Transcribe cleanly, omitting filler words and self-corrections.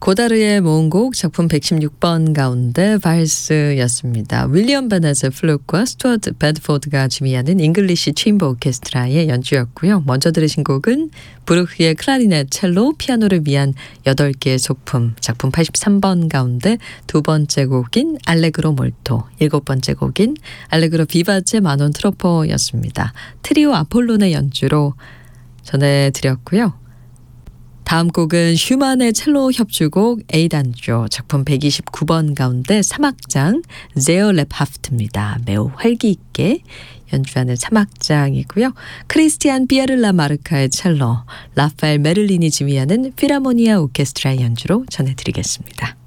고다르의 모음곡 작품 116번 가운데 발스였습니다. 윌리엄 베넷의 플룻과 스튜어트 베드포드가 지휘하는 잉글리시 체인버 오케스트라의 연주였고요. 먼저 들으신 곡은 브루크의 클라리넷, 첼로, 피아노를 위한 8개의 소품 작품 83번 가운데 두 번째 곡인 알레그로 몰토, 일곱 번째 곡인 알레그로 비바체 마논 트로포였습니다. 트리오 아폴론의 연주로 전해드렸고요. 다음 곡은 슈만의 첼로 협주곡 에이단조 작품 129번 가운데 3악장 제어 랩하프트입니다. 매우 활기 있게 연주하는 3악장이고요. 크리스티안 피에르라 마르카의 첼로, 라파엘 메를린이 지휘하는 필하모니아 오케스트라의 연주로 전해드리겠습니다.